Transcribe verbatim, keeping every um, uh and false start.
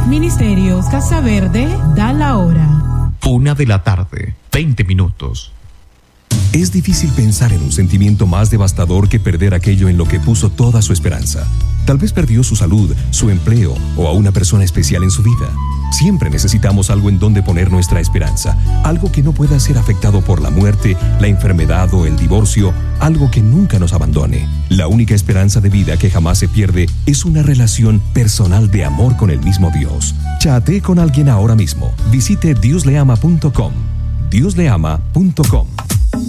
Ministerios Casa Verde da la hora. Una de la tarde, veinte minutos. Es difícil pensar en un sentimiento más devastador que perder aquello en lo que puso toda su esperanza. Tal vez perdió su salud, su empleo o a una persona especial en su vida. Siempre necesitamos algo en donde poner nuestra esperanza, algo que no pueda ser afectado por la muerte, la enfermedad o el divorcio, algo que nunca nos abandone. La única esperanza de vida que jamás se pierde es una relación personal de amor con el mismo Dios. Chatee con alguien ahora mismo. Visite dios le ama punto com. dios le ama punto com.